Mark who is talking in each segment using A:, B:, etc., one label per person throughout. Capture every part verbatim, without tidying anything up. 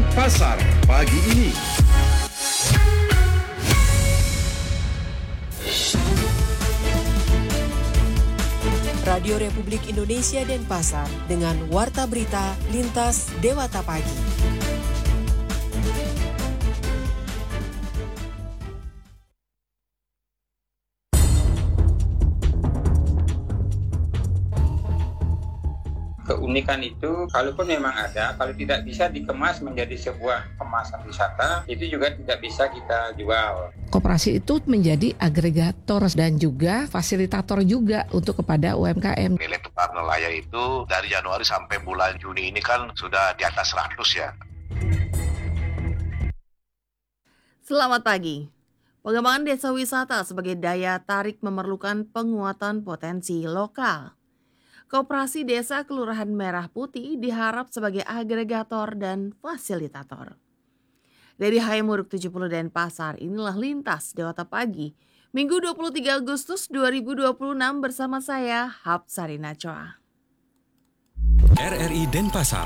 A: Pasar pagi ini.
B: Radio Republik Indonesia Denpasar dengan Warta Berita Lintas Dewata Pagi.
C: Keunikan itu, kalaupun memang ada, kalau tidak bisa dikemas menjadi sebuah kemasan wisata, itu juga tidak bisa kita jual.
D: Koperasi itu menjadi agregator dan juga fasilitator juga untuk kepada U M K M.
E: Nilai tukar nelayan itu dari Januari sampai bulan Juni ini kan sudah di atas seratus ya.
F: Selamat pagi. Pengembangan desa wisata sebagai daya tarik memerlukan penguatan potensi lokal. Koperasi Desa Kelurahan Merah Putih diharap sebagai agregator dan fasilitator. Dari Hayamuruk tujuh puluh Denpasar, inilah Lintas Dewata Pagi, Minggu dua puluh tiga Agustus dua ribu dua puluh enam bersama saya, Hapsari Nacoa.
A: R R I Denpasar.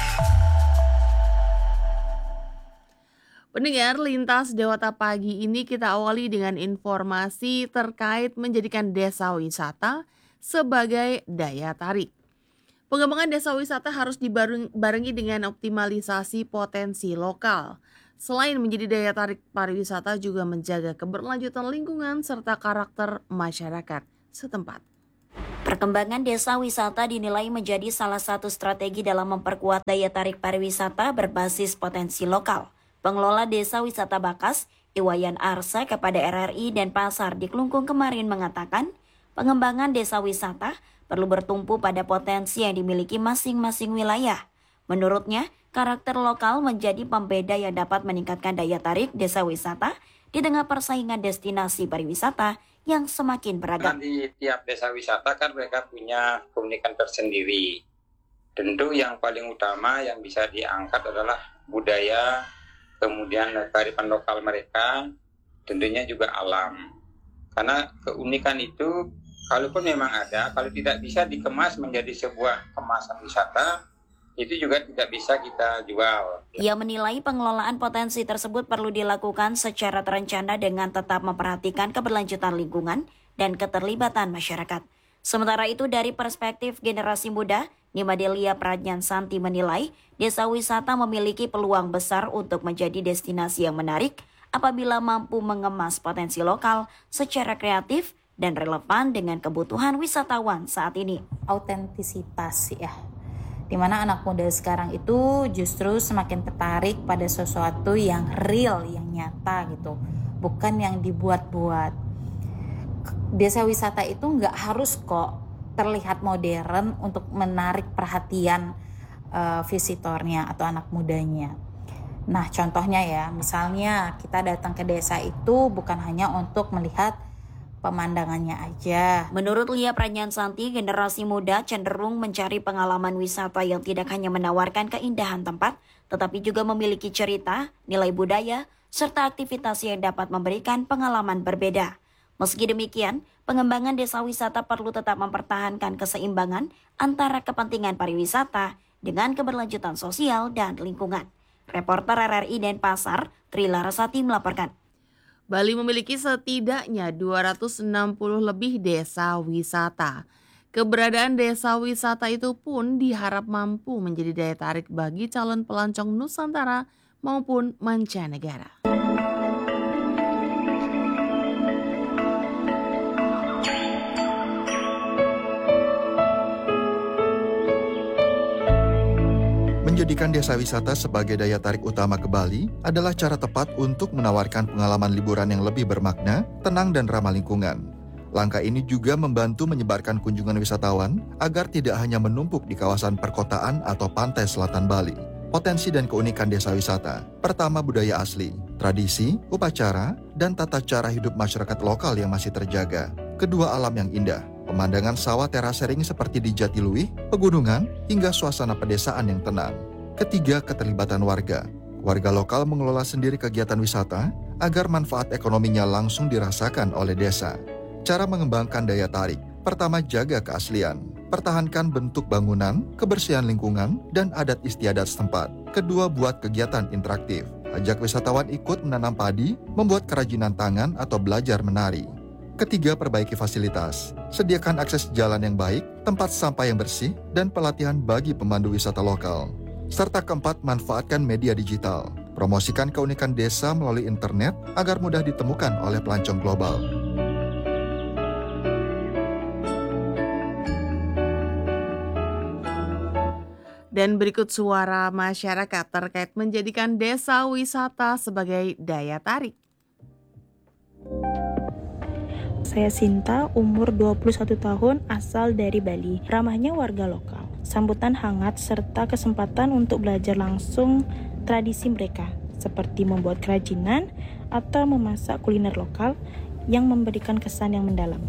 F: Pendengar, Lintas Dewata Pagi ini kita awali dengan informasi terkait menjadikan desa wisata sebagai daya tarik. Pengembangan desa wisata harus dibarengi dengan optimalisasi potensi lokal. Selain menjadi daya tarik pariwisata, juga menjaga keberlanjutan lingkungan serta karakter masyarakat setempat.
G: Perkembangan desa wisata dinilai menjadi salah satu strategi dalam memperkuat daya tarik pariwisata berbasis potensi lokal. Pengelola Desa Wisata Bakas, Iwayan Arsa kepada R R I Denpasar di Klungkung kemarin mengatakan, pengembangan desa wisata perlu bertumpu pada potensi yang dimiliki masing-masing wilayah. Menurutnya, karakter lokal menjadi pembeda yang dapat meningkatkan daya tarik desa wisata di tengah persaingan destinasi pariwisata yang semakin beragam.
C: Di tiap desa wisata kan mereka punya keunikan tersendiri. Tentu yang paling utama yang bisa diangkat adalah budaya, kemudian kearifan lokal mereka, tentunya juga alam. Karena keunikan itu, kalaupun memang ada, kalau tidak bisa dikemas menjadi sebuah kemasan wisata, itu juga tidak bisa kita jual.
G: Ia menilai pengelolaan potensi tersebut perlu dilakukan secara terencana dengan tetap memperhatikan keberlanjutan lingkungan dan keterlibatan masyarakat. Sementara itu dari perspektif generasi muda, Nima Delia Pradnyan Santi menilai desa wisata memiliki peluang besar untuk menjadi destinasi yang menarik apabila mampu mengemas potensi lokal secara kreatif dan relevan dengan kebutuhan wisatawan saat ini.
H: Autentisitas ya, dimana anak muda sekarang itu justru semakin tertarik pada sesuatu yang real, yang nyata gitu, bukan yang dibuat-buat. Desa wisata itu nggak harus kok terlihat modern untuk menarik perhatian uh, visitornya atau anak mudanya. Nah contohnya ya, misalnya kita datang ke desa itu bukan hanya untuk melihat pemandangannya aja.
G: Menurut Lia Pradnyan Santi, generasi muda cenderung mencari pengalaman wisata yang tidak hanya menawarkan keindahan tempat, tetapi juga memiliki cerita, nilai budaya, serta aktivitas yang dapat memberikan pengalaman berbeda. Meski demikian, pengembangan desa wisata perlu tetap mempertahankan keseimbangan antara kepentingan pariwisata dengan keberlanjutan sosial dan lingkungan. Reporter R R I Denpasar, Tri Larasati melaporkan.
F: Bali memiliki setidaknya dua ratus enam puluh lebih desa wisata. Keberadaan desa wisata itu pun diharap mampu menjadi daya tarik bagi calon pelancong Nusantara maupun mancanegara.
I: Menjadikan desa wisata sebagai daya tarik utama ke Bali adalah cara tepat untuk menawarkan pengalaman liburan yang lebih bermakna, tenang dan ramah lingkungan. Langkah ini juga membantu menyebarkan kunjungan wisatawan agar tidak hanya menumpuk di kawasan perkotaan atau pantai selatan Bali. Potensi dan keunikan desa wisata. Pertama, budaya asli, tradisi, upacara, dan tata cara hidup masyarakat lokal yang masih terjaga. Kedua, alam yang indah. Pemandangan sawah terasering seperti di Jatiluwih, pegunungan, hingga suasana pedesaan yang tenang. Ketiga, keterlibatan warga. Warga lokal mengelola sendiri kegiatan wisata agar manfaat ekonominya langsung dirasakan oleh desa. Cara mengembangkan daya tarik. Pertama, jaga keaslian. Pertahankan bentuk bangunan, kebersihan lingkungan, dan adat istiadat setempat. kedua buat kegiatan interaktif. Ajak wisatawan ikut menanam padi, membuat kerajinan tangan atau belajar menari. Ketiga, perbaiki fasilitas. Sediakan akses jalan yang baik, tempat sampah yang bersih, dan pelatihan bagi pemandu wisata lokal. Serta keempat, manfaatkan media digital. Promosikan keunikan desa melalui internet agar mudah ditemukan oleh pelancong global.
F: Dan berikut suara masyarakat terkait menjadikan desa wisata sebagai daya tarik.
J: Saya Sinta, umur dua puluh satu tahun, asal dari Bali. Ramahnya warga lokal, sambutan hangat serta kesempatan untuk belajar langsung tradisi mereka, seperti membuat kerajinan atau memasak kuliner lokal yang memberikan kesan yang mendalam.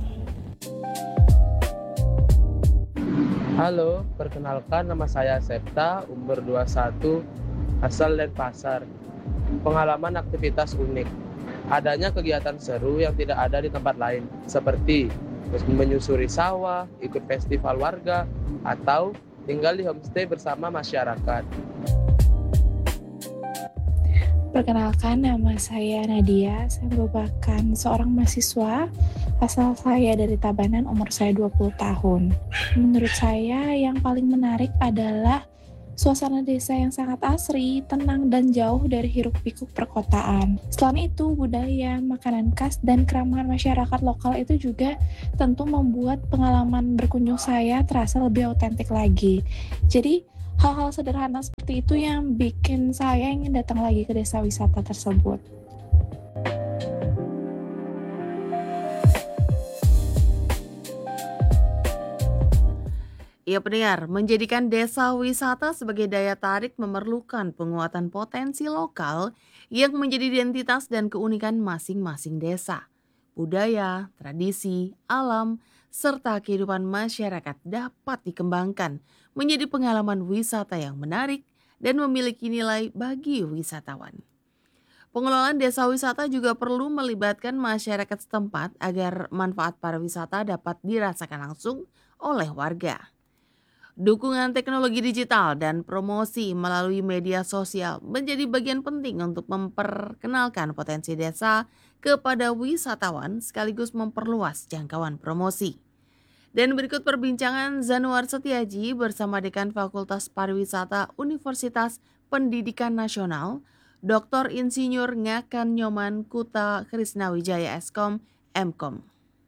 K: Halo, perkenalkan nama saya Septa, umur dua puluh satu, asal Denpasar. Pengalaman aktivitas unik. Adanya kegiatan seru yang tidak ada di tempat lain, seperti menyusuri sawah, ikut festival warga, atau tinggal di homestay bersama masyarakat.
L: Perkenalkan, nama saya Nadia, saya merupakan seorang mahasiswa, asal saya dari Tabanan, umur saya dua puluh tahun. Menurut saya yang paling menarik adalah suasana desa yang sangat asri, tenang, dan jauh dari hiruk-pikuk perkotaan. Selain itu, budaya, makanan khas, dan keramahan masyarakat lokal itu juga tentu membuat pengalaman berkunjung saya terasa lebih otentik lagi. Jadi, hal-hal sederhana seperti itu yang bikin saya ingin datang lagi ke desa wisata tersebut.
F: Ya pendengar, menjadikan desa wisata sebagai daya tarik memerlukan penguatan potensi lokal yang menjadi identitas dan keunikan masing-masing desa. Budaya, tradisi, alam, serta kehidupan masyarakat dapat dikembangkan menjadi pengalaman wisata yang menarik dan memiliki nilai bagi wisatawan. Pengelolaan desa wisata juga perlu melibatkan masyarakat setempat agar manfaat pariwisata dapat dirasakan langsung oleh warga. Dukungan teknologi digital dan promosi melalui media sosial menjadi bagian penting untuk memperkenalkan potensi desa kepada wisatawan sekaligus memperluas jangkauan promosi. Dan berikut perbincangan Zanuar Setiaji bersama Dekan Fakultas Pariwisata Universitas Pendidikan Nasional, Doktor Insinyur Ngakan Nyoman Kuta Krisnawijaya Eskom, Emkom.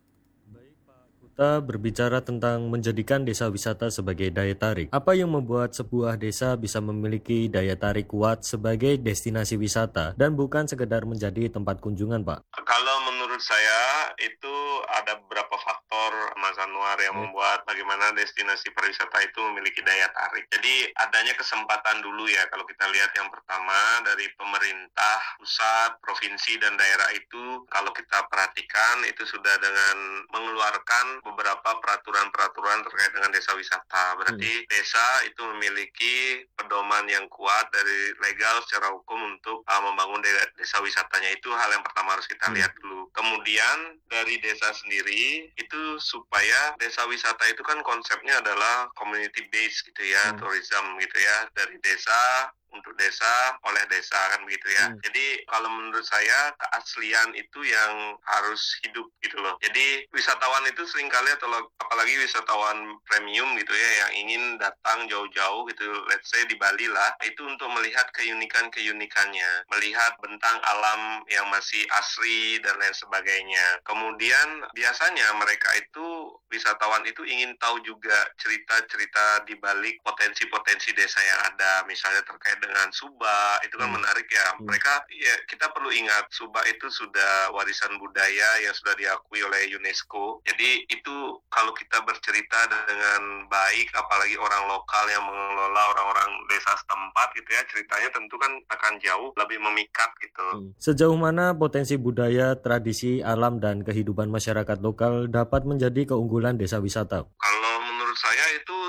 M: Kita berbicara tentang menjadikan desa wisata sebagai daya tarik. Apa yang membuat sebuah desa bisa memiliki daya tarik kuat sebagai destinasi wisata dan bukan sekedar menjadi tempat kunjungan, Pak?
E: Kalau menurut saya itu ada beberapa faktor, Mas Anwar, yang membuat bagaimana destinasi pariwisata itu memiliki daya tarik. Jadi adanya kesempatan dulu ya, kalau kita lihat yang pertama dari pemerintah, pusat, provinsi, dan daerah itu kalau kita perhatikan itu sudah dengan mengeluarkan beberapa peraturan-peraturan terkait dengan desa wisata. Berarti hmm. desa itu memiliki pedoman yang kuat dari legal secara hukum untuk uh, membangun de- desa wisatanya. Itu hal yang pertama harus kita hmm. lihat dulu. Kemudian dari desa sendiri itu supaya desa wisata itu kan konsepnya adalah community based gitu ya, hmm. tourism gitu ya, dari desa untuk desa, oleh desa, kan begitu ya. Hmm. Jadi kalau menurut saya keaslian itu yang harus hidup gitu loh. Jadi wisatawan itu seringkali atau apalagi wisatawan premium gitu ya yang ingin datang jauh-jauh gitu, let's say di Bali lah, itu untuk melihat keunikan-keunikannya, melihat bentang alam yang masih asri dan lain sebagainya. Kemudian biasanya mereka itu wisatawan itu ingin tahu juga cerita-cerita di balik potensi-potensi desa yang ada, misalnya terkait dengan Suba, itu kan hmm. menarik ya. Mereka, ya kita perlu ingat, Suba itu sudah warisan budaya yang sudah diakui oleh UNESCO. Jadi itu kalau kita bercerita dengan baik, apalagi orang lokal yang mengelola orang-orang desa setempat gitu ya, ceritanya tentu kan akan jauh lebih memikat gitu.
M: Hmm. Sejauh mana potensi budaya, tradisi, alam, dan kehidupan masyarakat lokal dapat menjadi keunggulan desa wisata?
E: Kalau menurut saya itu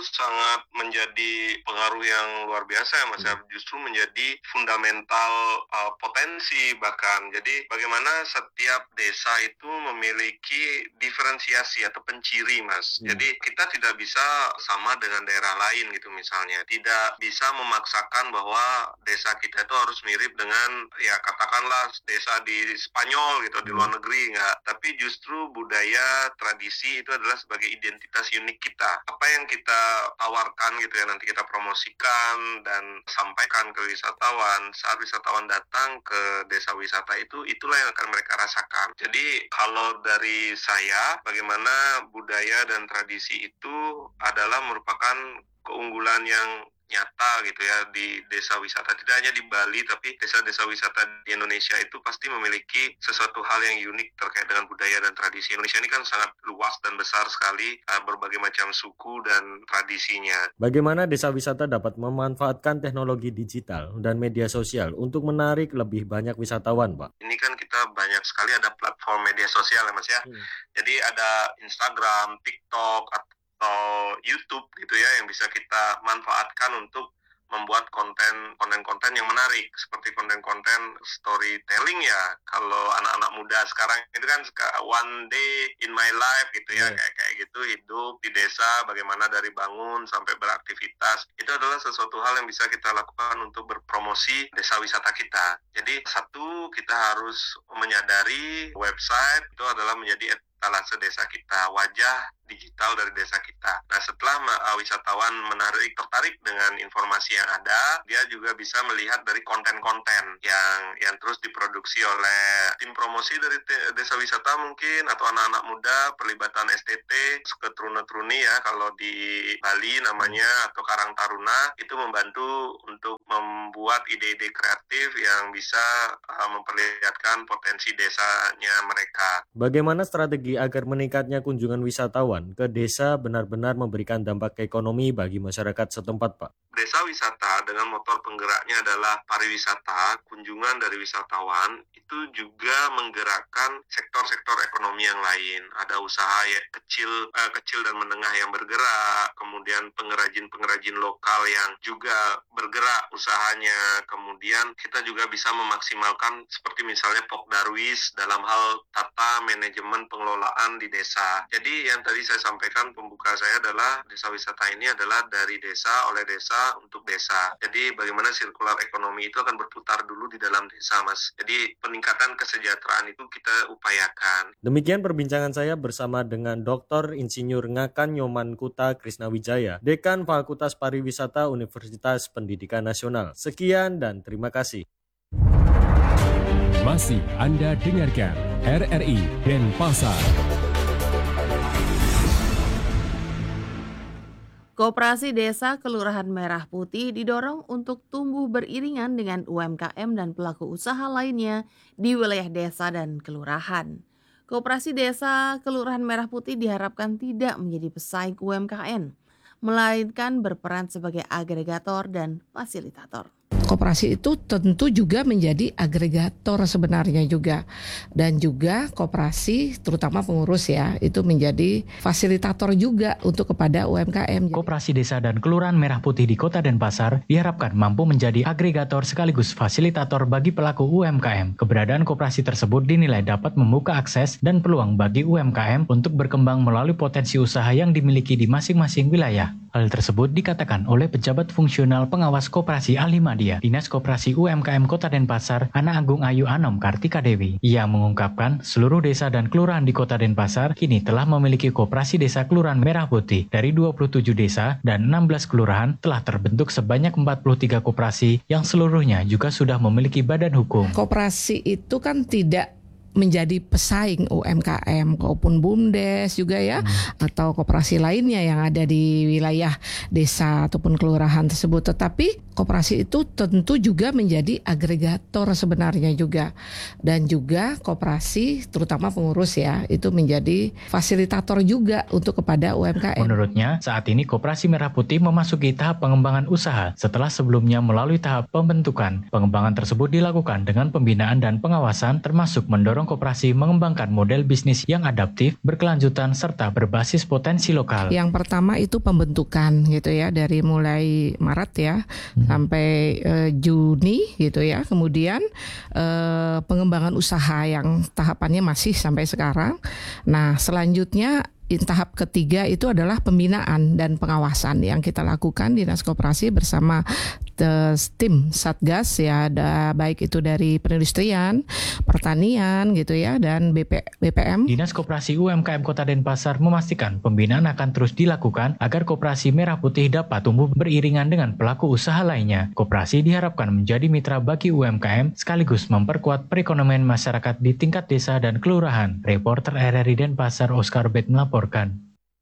E: sangat menjadi pengaruh yang luar biasa ya Mas, hmm. justru menjadi fundamental uh, potensi bahkan. Jadi bagaimana setiap desa itu memiliki diferensiasi atau penciri Mas. Hmm. Jadi kita tidak bisa sama dengan daerah lain gitu misalnya. Tidak bisa memaksakan bahwa desa kita itu harus mirip dengan ya katakanlah desa di Spanyol gitu, hmm. di luar negeri, enggak. Tapi justru budaya, tradisi itu adalah sebagai identitas unik kita. Apa yang kita tawarkan gitu ya, nanti kita promosikan dan sampaikan ke wisatawan. Saat wisatawan datang ke desa wisata itu, itulah yang akan mereka rasakan. Jadi kalau dari saya, bagaimana budaya dan tradisi itu adalah merupakan keunggulan yang nyata gitu ya di desa wisata, tidak hanya di Bali tapi desa-desa wisata di Indonesia itu pasti memiliki sesuatu hal yang unik terkait dengan budaya dan tradisi. Indonesia ini kan sangat luas dan besar sekali, berbagai macam suku dan tradisinya.
M: Bagaimana desa wisata dapat memanfaatkan teknologi digital dan media sosial untuk menarik lebih banyak wisatawan, Pak?
E: Ini kan kita banyak sekali ada platform media sosial ya Mas ya. Hmm. Jadi ada Instagram, TikTok, atau YouTube gitu ya yang bisa kita manfaatkan untuk membuat konten konten-konten yang menarik seperti konten-konten storytelling ya. Kalau anak-anak muda sekarang itu kan one day in my life gitu ya, yeah. kayak kayak gitu, hidup di desa bagaimana dari bangun sampai beraktivitas. Itu adalah sesuatu hal yang bisa kita lakukan untuk berpromosi desa wisata kita. Jadi satu, kita harus menyadari website itu adalah menjadi etalase desa kita, wajah digital dari desa kita. Nah, setelah uh, wisatawan menarik tertarik dengan informasi yang ada, dia juga bisa melihat dari konten-konten yang yang terus diproduksi oleh tim promosi dari te- desa wisata mungkin, atau anak-anak muda, pelibatan S T T, Ketruna-Truni ya kalau di Bali namanya, atau Karang Taruna, itu membantu untuk membuat ide-ide kreatif yang bisa uh, memperlihatkan potensi desanya mereka.
M: Bagaimana strategi agar meningkatnya kunjungan wisatawan ke desa benar-benar memberikan dampak ekonomi bagi masyarakat setempat, Pak?
E: Desa wisata dengan motor penggeraknya adalah pariwisata, kunjungan dari wisatawan itu juga menggerakkan sektor-sektor ekonomi yang lain. Ada usaha ya, kecil eh, kecil dan menengah yang bergerak, kemudian pengrajin-pengrajin lokal yang juga bergerak usahanya. Kemudian kita juga bisa memaksimalkan seperti misalnya Pok Darwis dalam hal tata manajemen pengelolaan di desa. Jadi yang tadi saya sampaikan pembuka saya adalah desa wisata ini adalah dari desa, oleh desa, untuk desa. Jadi bagaimana sirkular ekonomi itu akan berputar dulu di dalam desa, Mas. Jadi peningkatan kesejahteraan itu kita upayakan.
M: Demikian perbincangan saya bersama dengan Doktor Insinyur Ngakan Nyoman Kuta Krisnawijaya, Dekan Fakultas Pariwisata Universitas Pendidikan Nasional. Sekian dan terima kasih.
A: Masih Anda dengarkan R R I Denpasar.
F: Koperasi Desa Kelurahan Merah Putih didorong untuk tumbuh beriringan dengan U M K M dan pelaku usaha lainnya di wilayah desa dan kelurahan. Koperasi Desa Kelurahan Merah Putih diharapkan tidak menjadi pesaing U M K M, melainkan berperan sebagai agregator dan fasilitator.
D: Koperasi itu tentu juga menjadi agregator sebenarnya juga, dan juga koperasi terutama pengurus ya itu menjadi fasilitator juga untuk kepada U M K M.
N: Koperasi Desa dan Kelurahan Merah Putih di Kota Denpasar diharapkan mampu menjadi agregator sekaligus fasilitator bagi pelaku U M K M. Keberadaan koperasi tersebut dinilai dapat membuka akses dan peluang bagi U M K M untuk berkembang melalui potensi usaha yang dimiliki di masing-masing wilayah. Hal tersebut dikatakan oleh pejabat fungsional pengawas koperasi Ahli Madya, Dinas Koperasi U M K M Kota Denpasar, Ana Agung Ayu Anom Kartika Dewi. Ia mengungkapkan seluruh desa dan kelurahan di Kota Denpasar kini telah memiliki koperasi Desa Kelurahan Merah Putih. Dari dua puluh tujuh desa dan enam belas kelurahan telah terbentuk sebanyak empat puluh tiga koperasi yang seluruhnya juga sudah memiliki badan hukum.
D: Koperasi itu kan tidak menjadi pesaing U M K M maupun BUMDes juga ya, hmm. atau koperasi lainnya yang ada di wilayah desa ataupun kelurahan tersebut. Tetapi koperasi itu tentu juga menjadi agregator sebenarnya juga, dan juga koperasi terutama pengurus ya itu menjadi fasilitator juga untuk kepada U M K M.
N: Menurutnya saat ini Koperasi Merah Putih memasuki tahap pengembangan usaha setelah sebelumnya melalui tahap pembentukan. Pengembangan tersebut dilakukan dengan pembinaan dan pengawasan termasuk mendorong koperasi mengembangkan model bisnis yang adaptif, berkelanjutan serta berbasis potensi lokal.
D: Yang pertama itu pembentukan gitu ya, dari mulai Maret ya hmm. sampai uh, Juni gitu ya. Kemudian uh, pengembangan usaha yang tahapannya masih sampai sekarang. Nah, selanjutnya tahap ketiga itu adalah pembinaan dan pengawasan yang kita lakukan Dinas Koperasi bersama tim Satgas ya, ada baik itu dari perindustrian, pertanian gitu ya, dan B P, B P M.
N: Dinas Koperasi U M K M Kota Denpasar memastikan pembinaan akan terus dilakukan agar Koperasi Merah Putih dapat tumbuh beriringan dengan pelaku usaha lainnya. Koperasi diharapkan menjadi mitra bagi U M K M sekaligus memperkuat perekonomian masyarakat di tingkat desa dan kelurahan. Reporter R R I Denpasar Oscar Bet melaporkan.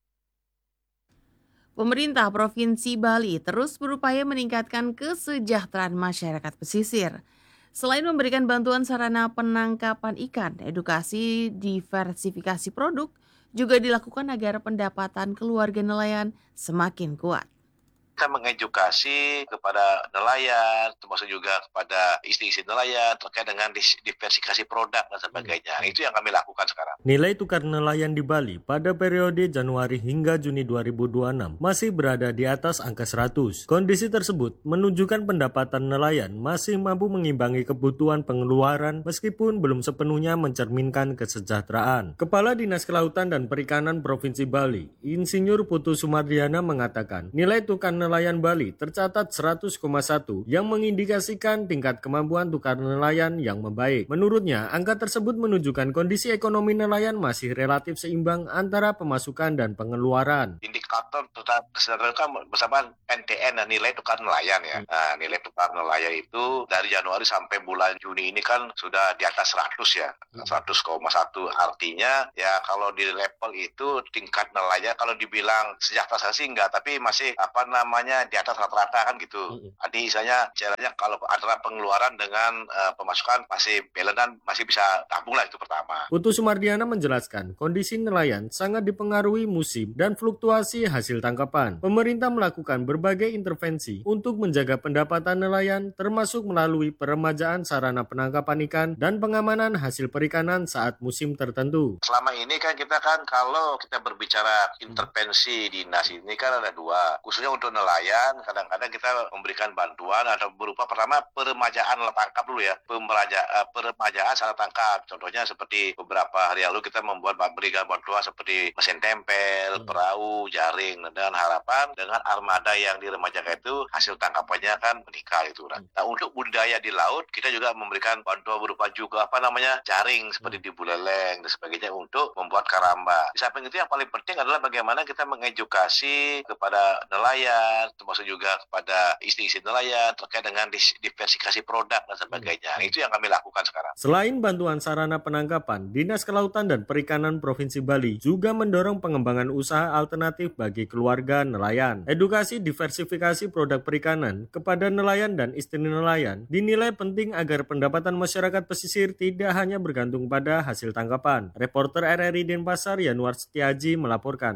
F: Pemerintah Provinsi Bali terus berupaya meningkatkan kesejahteraan masyarakat pesisir. Selain memberikan bantuan sarana penangkapan ikan, edukasi diversifikasi produk juga dilakukan agar pendapatan keluarga nelayan semakin kuat.
O: Kita mengedukasi kepada nelayan, termasuk juga kepada istri-istri nelayan terkait dengan diversifikasi produk dan sebagainya. Itu yang kami lakukan sekarang.
M: Nilai tukar nelayan di Bali pada periode Januari hingga Juni dua ribu dua puluh enam masih berada di atas angka seratus. Kondisi tersebut menunjukkan pendapatan nelayan masih mampu mengimbangi kebutuhan pengeluaran meskipun belum sepenuhnya mencerminkan kesejahteraan. Kepala Dinas Kelautan dan Perikanan Provinsi Bali, Insinyur Putu Sumardiana mengatakan, nilai tukar nelayan Bali tercatat seratus koma satu yang mengindikasikan tingkat kemampuan tukar nelayan yang membaik. Menurutnya, angka tersebut menunjukkan kondisi ekonomi nelayan masih relatif seimbang antara pemasukan dan pengeluaran.
O: Indikator kesejahteraan bersama N T N, nilai tukar nelayan ya. Nah, nilai tukar nelayan itu dari Januari sampai bulan Juni ini kan sudah di atas seratus ya, seratus koma satu. Artinya ya kalau di level itu tingkat nelayan kalau dibilang sejahtera sih enggak, tapi masih apa namanya namanya di atas rata-rata kan gitu. Jadi misalnya caranya kalau antara pengeluaran dengan uh, pemasukan masih balance dan masih bisa tabung lah, itu pertama.
M: Putu Sumardiana menjelaskan kondisi nelayan sangat dipengaruhi musim dan fluktuasi hasil tangkapan. Pemerintah melakukan berbagai intervensi untuk menjaga pendapatan nelayan termasuk melalui peremajaan sarana penangkapan ikan dan pengamanan hasil perikanan saat musim tertentu.
O: Selama ini kan kita kan kalau kita berbicara intervensi dinas ini kan ada dua, khususnya untuk nelayan kadang-kadang kita memberikan bantuan atau berupa pertama peremajaan alat tangkap dulu ya, Pemeraja, uh, peremajaan alat tangkap. Contohnya seperti beberapa hari lalu kita membuat berikan bantuan seperti mesin tempel, hmm. perahu, jaring, dan harapan dengan armada yang diremajakan itu hasil tangkapannya kan meningkat itu. Nah, nah untuk budidaya di laut kita juga memberikan bantuan berupa juga apa namanya jaring seperti di Buleleng dan sebagainya untuk membuat karamba. Di samping itu yang paling penting adalah bagaimana kita mengedukasi kepada nelayan, termasuk juga kepada istri-istri nelayan terkait dengan diversifikasi produk dan sebagainya. Itu yang kami lakukan sekarang.
M: Selain bantuan sarana penangkapan, Dinas Kelautan dan Perikanan Provinsi Bali juga mendorong pengembangan usaha alternatif bagi keluarga nelayan. Edukasi diversifikasi produk perikanan kepada nelayan dan istri nelayan dinilai penting agar pendapatan masyarakat pesisir tidak hanya bergantung pada hasil tangkapan. Reporter R R I Denpasar Yanuar Setiaji melaporkan.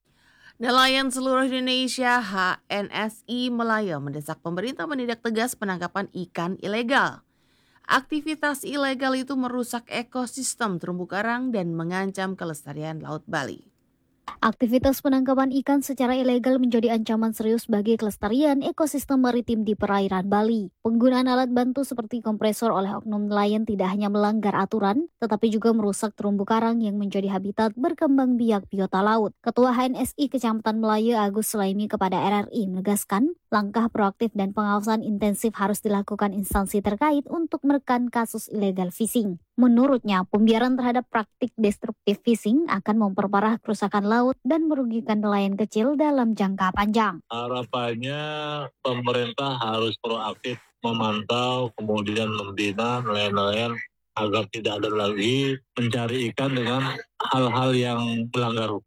F: Nelayan seluruh Indonesia H N S I Melaya mendesak pemerintah menindak tegas penangkapan ikan ilegal. Aktivitas ilegal itu merusak ekosistem terumbu karang dan mengancam kelestarian Laut Bali.
P: Aktivitas penangkapan ikan secara ilegal menjadi ancaman serius bagi kelestarian ekosistem maritim di perairan Bali. Penggunaan alat bantu seperti kompresor oleh oknum nelayan tidak hanya melanggar aturan, tetapi juga merusak terumbu karang yang menjadi habitat berkembang biak biota laut. Ketua H N S I Kecamatan Melaya Agus Sulaimi kepada R R I menegaskan, langkah proaktif dan pengawasan intensif harus dilakukan instansi terkait untuk menekan kasus illegal fishing. Menurutnya, pembiaran terhadap praktik destruktif fishing akan memperparah kerusakan laut dan merugikan nelayan kecil dalam jangka panjang.
Q: Harapannya pemerintah harus proaktif memantau, kemudian membina nelayan-nelayan agar tidak ada lagi mencari ikan dengan hal-hal yang melanggar hukum.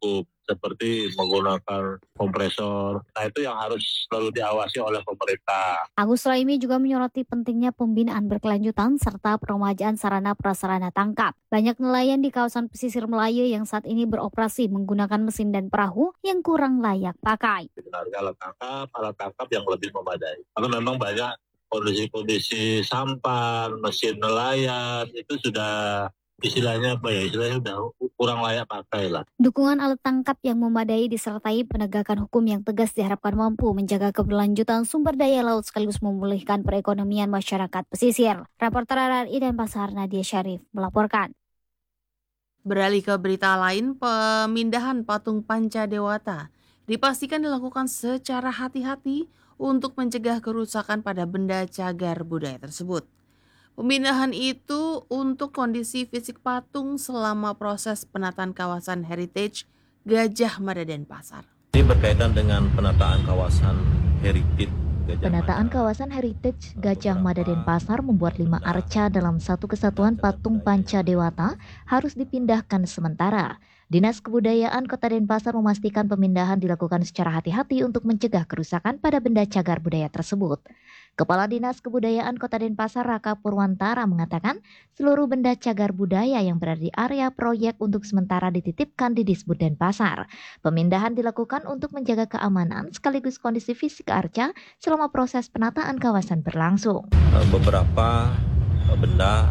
Q: seperti menggunakan kompresor. Nah itu yang harus selalu diawasi oleh pemerintah.
P: Agus Raimi juga menyoroti pentingnya pembinaan berkelanjutan serta peremajaan sarana prasarana tangkap. Banyak nelayan di kawasan pesisir Melayu yang saat ini beroperasi menggunakan mesin dan perahu yang kurang layak pakai.
Q: Harga alat tangkap, alat tangkap yang lebih memadai. Karena memang banyak kondisi-kondisi sampan, mesin nelayan itu sudah istilahnya apa ya, istilahnya sudah kurang layak pakai lah.
P: Dukungan alat tangkap yang memadai disertai penegakan hukum yang tegas diharapkan mampu menjaga keberlanjutan sumber daya laut sekaligus memulihkan perekonomian masyarakat pesisir. Reporter R R I Denpasar Nadia Syarif melaporkan.
F: Beralih ke berita lain, pemindahan patung Panca Dewata dipastikan dilakukan secara hati-hati untuk mencegah kerusakan pada benda cagar budaya tersebut. Pemindahan itu untuk kondisi fisik patung selama proses penataan kawasan heritage Gajah Mada Denpasar.
R: Ini berkaitan dengan penataan kawasan heritage
S: Penataan kawasan heritage Gajah Mada Denpasar membuat lima arca dalam satu kesatuan patung Panca Dewata harus dipindahkan sementara. Dinas Kebudayaan Kota Denpasar memastikan pemindahan dilakukan secara hati-hati untuk mencegah kerusakan pada benda cagar budaya tersebut. Kepala Dinas Kebudayaan Kota Denpasar Raka Purwantara mengatakan seluruh benda cagar budaya yang berada di area proyek untuk sementara dititipkan di Disbud Denpasar. Pemindahan dilakukan untuk menjaga keamanan sekaligus kondisi fisik arca selama proses penataan kawasan berlangsung.
R: Beberapa benda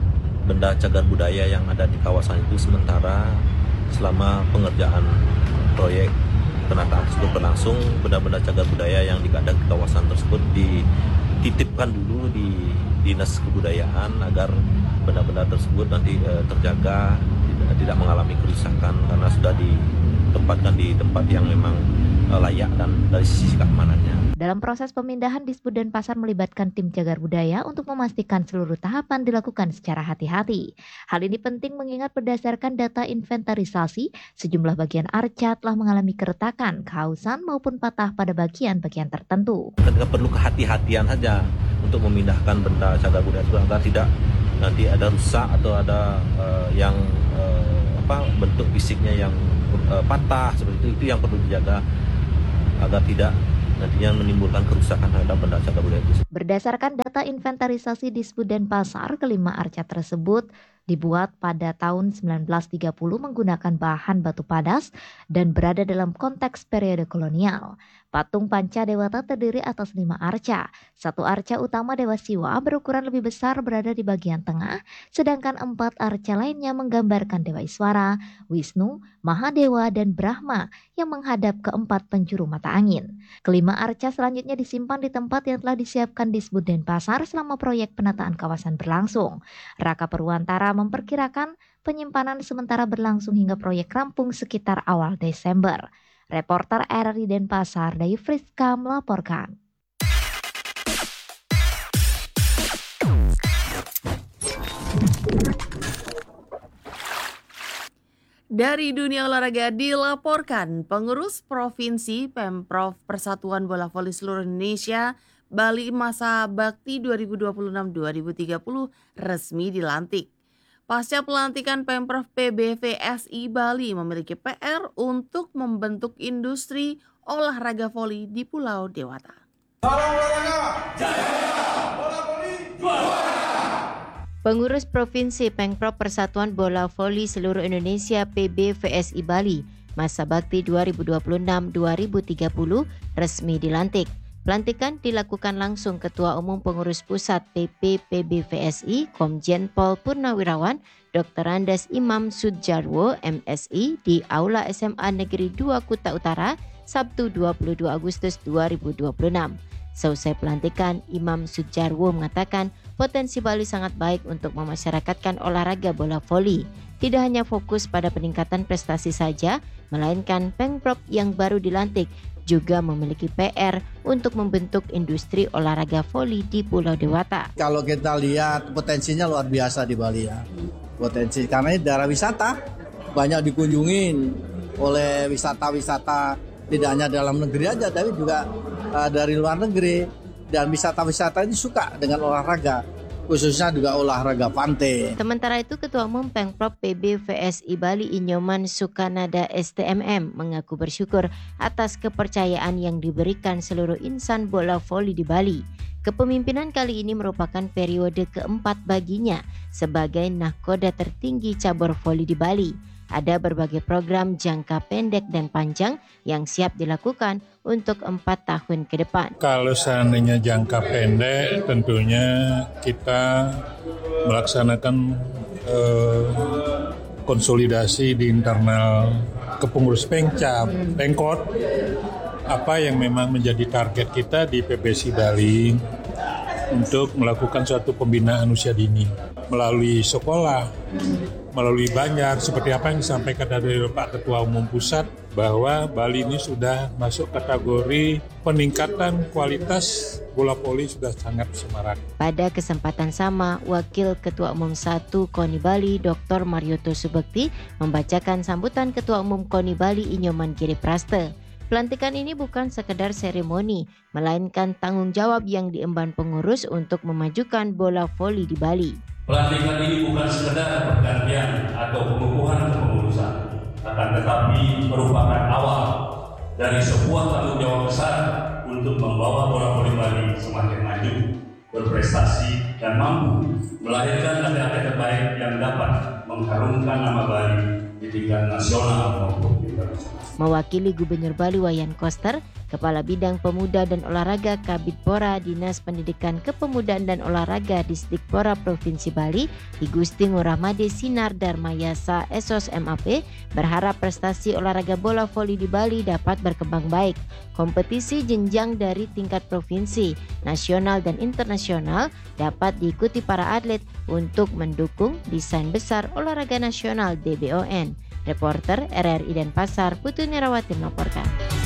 R: benda cagar budaya yang ada di kawasan itu sementara selama pengerjaan proyek penataan tersebut berlangsung, benda-benda cagar budaya yang ada di kawasan tersebut dititipkan dulu di Dinas Kebudayaan agar benda-benda tersebut nanti eh, terjaga, tidak, tidak mengalami kerusakan karena sudah ditempatkan di tempat yang memang eh, layak dan dari sisi keamanannya.
S: Dalam proses pemindahan, Disbud Denpasar melibatkan tim cagar budaya untuk memastikan seluruh tahapan dilakukan secara hati-hati. Hal ini penting mengingat berdasarkan data inventarisasi, sejumlah bagian arca telah mengalami keretakan, kehausan maupun patah pada bagian-bagian tertentu.
R: Kita perlu kehati-hatian saja untuk memindahkan benda cagar budaya itu agar tidak nanti ada rusak atau ada uh, yang uh, apa bentuk fisiknya yang uh, patah seperti itu, itu yang perlu dijaga agar tidak nantinya menimbulkan kerusakan terhadap benda cagar budaya itu.
S: Berdasarkan data inventarisasi Disbud Denpasar, kelima arca tersebut dibuat pada tahun sembilan belas tiga puluh menggunakan bahan batu padas dan berada dalam konteks periode kolonial. Patung Panca Dewata terdiri atas lima arca. Satu arca utama Dewa Siwa berukuran lebih besar berada di bagian tengah, sedangkan empat arca lainnya menggambarkan Dewa Iswara, Wisnu, Mahadewa, dan Brahma yang menghadap ke empat penjuru mata angin. Kelima arca selanjutnya disimpan di tempat yang telah disiapkan Disbud Denpasar selama proyek penataan kawasan berlangsung. Raka Purwantara memperkirakan penyimpanan sementara berlangsung hingga proyek rampung sekitar awal Desember. Reporter R R I Denpasar, Dayu Friska melaporkan.
F: Dari dunia olahraga dilaporkan, pengurus provinsi Pemprov Persatuan Bola Voli Seluruh Indonesia Bali Masa Bakti dua ribu dua puluh enam dua ribu tiga puluh resmi dilantik. Pasca pelantikan Pemprov P B V S I Bali memiliki P R untuk membentuk industri olahraga voli di Pulau Dewata.
T: Pengurus Provinsi Pemprov Persatuan Bola Voli Seluruh Indonesia P B V S I Bali Masa Bakti dua ribu dua puluh enam dua ribu tiga puluh resmi dilantik. Pelantikan dilakukan langsung Ketua Umum Pengurus Pusat P P P B V S I Komjen Pol Purnawirawan Doktor Andes Imam Sudjarwo M Si di Aula S M A Negeri dua Kuta Utara Sabtu dua puluh dua Agustus dua ribu dua puluh enam. Seusai pelantikan, Imam Sudjarwo mengatakan potensi Bali sangat baik untuk memasyarakatkan olahraga bola voli. Tidak hanya fokus pada peningkatan prestasi saja, melainkan Pemprov yang baru dilantik juga memiliki P R untuk membentuk industri olahraga voli di Pulau Dewata.
U: Kalau kita lihat potensinya luar biasa di Bali ya. Potensi karena ini daerah wisata banyak dikunjungin oleh wisata-wisata tidak hanya dalam negeri aja tapi juga uh, dari luar negeri, dan wisata-wisata ini suka dengan olahraga. khususnya juga olahraga pantai.
T: Sementara itu, Ketua Umum Pengprov P B V S I Bali Inyoman Sukanada S T M M mengaku bersyukur atas kepercayaan yang diberikan seluruh insan bola voli di Bali. Kepemimpinan kali ini merupakan periode keempat baginya sebagai nahkoda tertinggi cabur voli di Bali. Ada berbagai program jangka pendek dan panjang yang siap dilakukan untuk empat tahun ke depan.
B: Kalau seandainya jangka pendek, tentunya kita melaksanakan eh, konsolidasi di internal kepengurus Pengcap, Pengkot, apa yang memang menjadi target kita di P B S I Bali untuk melakukan suatu pembinaan usia dini melalui sekolah, melalui banyak, seperti apa yang disampaikan dari Pak Ketua Umum Pusat, bahwa Bali ini sudah masuk kategori peningkatan kualitas bola voli sudah sangat semarak.
T: Pada kesempatan sama, Wakil Ketua Umum satu KONI Bali, Doktor Marioto Subekti, membacakan sambutan Ketua Umum KONI Bali Inyoman Giripraste. Pelantikan ini bukan sekedar seremoni, melainkan tanggung jawab yang diemban pengurus untuk memajukan bola voli di Bali.
V: Pelantikan ini bukan sekedar pergantian atau pengukuhan kepengurusan, akan tetapi merupakan awal dari sebuah tanggung jawab besar untuk membawa bola voli Bali semakin maju, berprestasi, dan mampu melahirkan atlet-atlet terbaik yang dapat mengharumkan nama Bali di tingkat nasional maupun internasional.
T: Mewakili Gubernur Bali Wayan Koster, Kepala Bidang Pemuda dan Olahraga Kabidpora Dinas Pendidikan Kepemudaan dan Olahraga Disdikpora Provinsi Bali, I Gusti Ngurahmade Sinar Darmayasa S O S M A P, berharap prestasi olahraga bola voli di Bali dapat berkembang baik. Kompetisi jenjang dari tingkat provinsi, nasional dan internasional dapat diikuti para atlet untuk mendukung desain besar olahraga nasional D B O N. Reporter R R I Denpasar, Putu Nirawati melaporkan.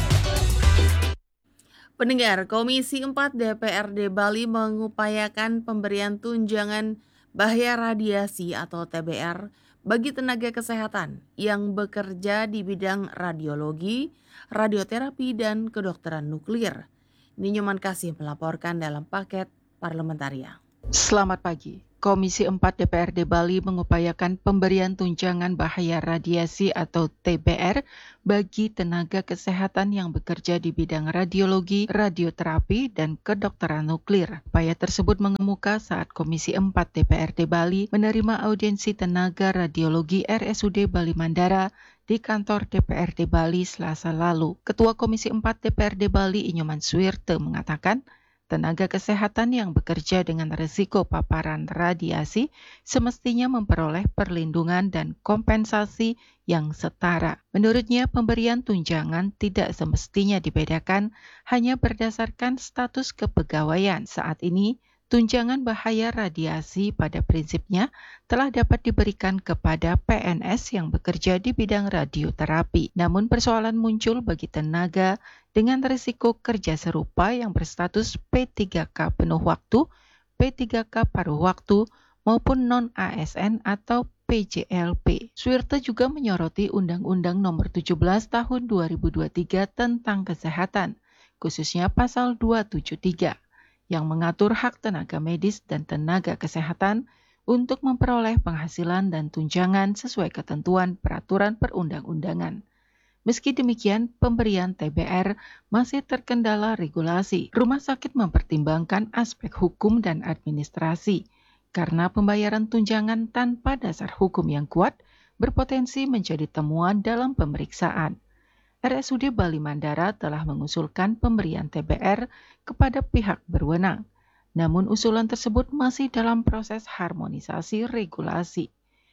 F: Pendengar, Komisi empat D P R D Bali mengupayakan pemberian tunjangan bahaya radiasi atau T B R bagi tenaga kesehatan yang bekerja di bidang radiologi, radioterapi, dan kedokteran nuklir. Ninyoman Kasih melaporkan dalam paket Parlementaria.
W: Selamat pagi. Komisi empat D P R D Bali mengupayakan pemberian tunjangan bahaya radiasi atau T B R bagi tenaga kesehatan yang bekerja di bidang radiologi, radioterapi, dan kedokteran nuklir. Upaya tersebut mengemuka saat Komisi empat D P R D Bali menerima audiensi tenaga radiologi R S U D Bali Mandara di kantor D P R D Bali Selasa lalu. Ketua Komisi empat D P R D Bali Inyoman Suwirte mengatakan, tenaga kesehatan yang bekerja dengan risiko paparan radiasi semestinya memperoleh perlindungan dan kompensasi yang setara. Menurutnya, pemberian tunjangan tidak semestinya dibedakan hanya berdasarkan status kepegawaian. Saat ini, tunjangan bahaya radiasi pada prinsipnya telah dapat diberikan kepada P N S yang bekerja di bidang radioterapi. Namun persoalan muncul bagi tenaga dengan risiko kerja serupa yang berstatus P tiga K penuh waktu, P tiga K paruh waktu, maupun non-A S N atau P J L P. Suwirte juga menyoroti Undang-Undang Nomor tujuh belas Tahun dua ribu dua puluh tiga tentang kesehatan, khususnya Pasal dua ratus tujuh puluh tiga. Yang mengatur hak tenaga medis dan tenaga kesehatan untuk memperoleh penghasilan dan tunjangan sesuai ketentuan peraturan perundang-undangan. Meski demikian, pemberian T B R masih terkendala regulasi. Rumah sakit mempertimbangkan aspek hukum dan administrasi, karena pembayaran tunjangan tanpa dasar hukum yang kuat berpotensi menjadi temuan dalam pemeriksaan. R S U D Bali Mandara telah mengusulkan pemberian T B R kepada pihak berwenang. Namun usulan tersebut masih dalam proses harmonisasi regulasi.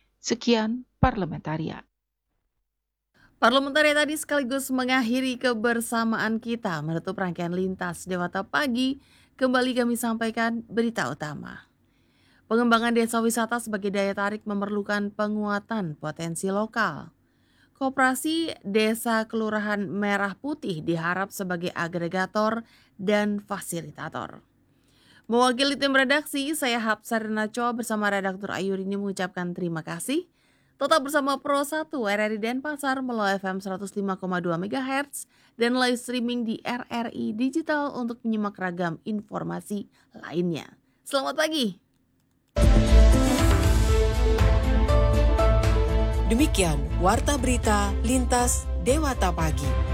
W: Sekian Parlementaria.
F: Parlementaria tadi sekaligus mengakhiri kebersamaan kita menutup rangkaian Lintas Dewata Pagi. Kembali kami sampaikan berita utama. Pengembangan desa wisata sebagai daya tarik memerlukan penguatan potensi lokal. Koperasi Desa Kelurahan Merah Putih diharap sebagai agregator dan fasilitator. Mewakili tim redaksi, saya Hapsar Naco bersama redaktur Ayurini mengucapkan terima kasih. Tetap bersama Pro satu R R I Denpasar melalui F M seratus lima koma dua megahertz dan live streaming di R R I Digital untuk menyimak ragam informasi lainnya. Selamat pagi.
C: Demikian Warta Berita Lintas Dewata Pagi.